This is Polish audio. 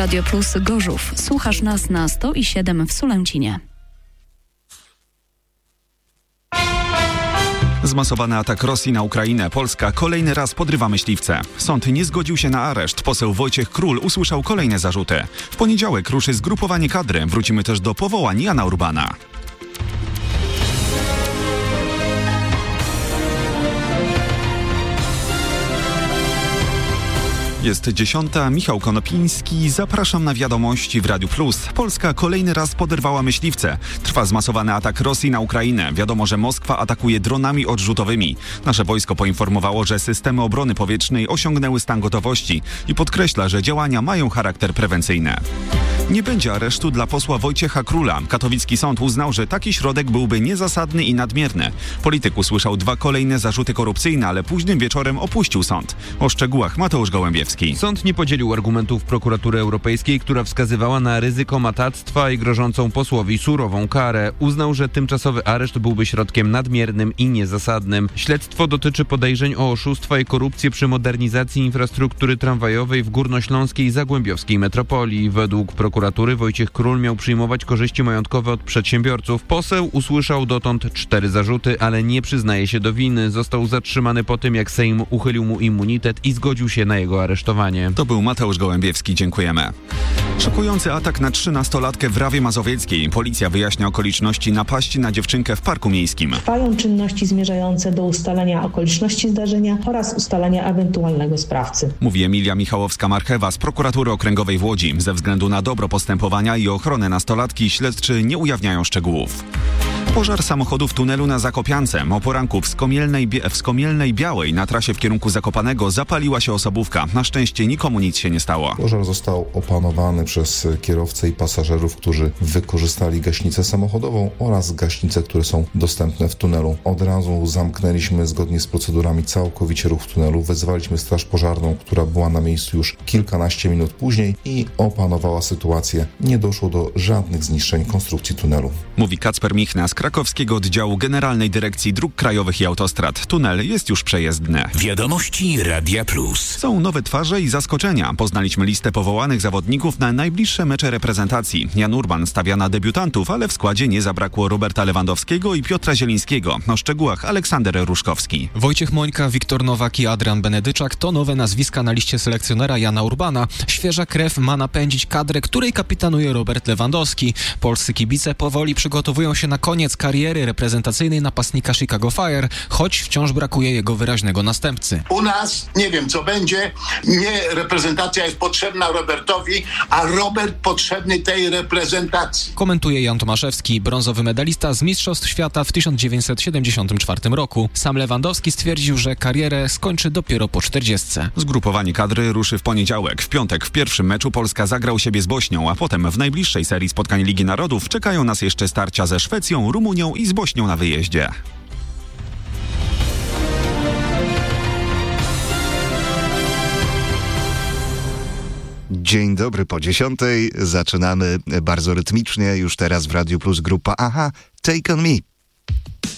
Radio Plus Gorzów. Słuchasz nas na 107 w Sulęcinie. Zmasowany atak Rosji na Ukrainę. Polska kolejny raz podrywa myśliwce. Sąd nie zgodził się na areszt. Poseł Wojciech Król usłyszał kolejne zarzuty. W poniedziałek ruszy zgrupowanie kadry. Wrócimy też do powołań Jana Urbana. Jest 10. Michał Konopiński. Zapraszam na wiadomości w Radiu Plus. Polska kolejny raz poderwała myśliwce. Trwa zmasowany atak Rosji na Ukrainę. Wiadomo, że Moskwa atakuje dronami odrzutowymi. Nasze wojsko poinformowało, że systemy obrony powietrznej osiągnęły stan gotowości i podkreśla, że działania mają charakter prewencyjny. Nie będzie aresztu dla posła Wojciecha Króla. Katowicki sąd uznał, że taki środek byłby niezasadny i nadmierny. Polityk usłyszał 2 kolejne zarzuty korupcyjne, ale późnym wieczorem opuścił sąd. O szczegółach Mateusz Gołębiewski. Sąd nie podzielił argumentów prokuratury europejskiej, która wskazywała na ryzyko matactwa i grożącą posłowi surową karę. Uznał, że tymczasowy areszt byłby środkiem nadmiernym i niezasadnym. Śledztwo dotyczy podejrzeń o oszustwa i korupcję przy modernizacji infrastruktury tramwajowej w górnośląskiej i zagłębiowskiej metropolii. Według prokuratury Wojciech Król miał przyjmować korzyści majątkowe od przedsiębiorców. Poseł usłyszał dotąd 4 zarzuty, ale nie przyznaje się do winy. Został zatrzymany po tym, jak Sejm uchylił mu immunitet i zgodził się na jego aresztowanie. To był Mateusz Gołębiewski. Dziękujemy. Szokujący atak na 13-latkę w Rawie Mazowieckiej. Policja wyjaśnia okoliczności napaści na dziewczynkę w parku miejskim. Trwają czynności zmierzające do ustalenia okoliczności zdarzenia oraz ustalenia ewentualnego sprawcy. Mówi Emilia Michałowska-Marchewa z Prokuratury Okręgowej w Łodzi. Ze względu na dobro postępowania i ochronę nastolatki śledczy nie ujawniają szczegółów. Pożar samochodu w tunelu na Zakopiance. O poranku w Skomielnej Białej na trasie w kierunku Zakopanego zapaliła się osobówka. Na szczęście nikomu nic się nie stało. Pożar został opanowany przez kierowcę i pasażerów, którzy wykorzystali gaśnicę samochodową oraz gaśnice, które są dostępne w tunelu. Od razu zamknęliśmy zgodnie z procedurami całkowicie ruch tunelu. Wezwaliśmy straż pożarną, która była na miejscu już kilkanaście minut później i opanowała sytuację. Nie doszło do żadnych zniszczeń konstrukcji tunelu. Mówi Kacper Michna z krakowskiego oddziału Generalnej Dyrekcji Dróg Krajowych i Autostrad. Tunel jest już przejezdny. Wiadomości Radia Plus. Są nowe twarze i zaskoczenia. Poznaliśmy listę powołanych zawodników na najbliższe mecze reprezentacji. Jan Urban stawia na debiutantów, ale w składzie nie zabrakło Roberta Lewandowskiego i Piotra Zielińskiego. O szczegółach Aleksander Ruszkowski. Wojciech Mońka, Wiktor Nowak i Adrian Benedyczak to nowe nazwiska na liście selekcjonera Jana Urbana. Świeża krew ma napędzić kadrę, której kapitanuje Robert Lewandowski. Polscy kibice powoli przygotowują się na koniec kariery reprezentacyjnej napastnika Chicago Fire, choć wciąż brakuje jego wyraźnego następcy. U nas nie wiem co będzie, nie reprezentacja jest potrzebna Robertowi, a Robert potrzebny tej reprezentacji. Komentuje Jan Tomaszewski, brązowy medalista z Mistrzostw Świata w 1974 roku. Sam Lewandowski stwierdził, że karierę skończy dopiero po 40. Zgrupowanie kadry ruszy w poniedziałek. W piątek w pierwszym meczu Polska zagra u siebie z Bośnią, a potem w najbliższej serii spotkań Ligi Narodów czekają nas jeszcze starcia ze Szwecją, Rumunią i z Bośnią na wyjeździe. Dzień dobry po 10. Zaczynamy bardzo rytmicznie. Już teraz w Radiu Plus grupa Aha, Take On Me.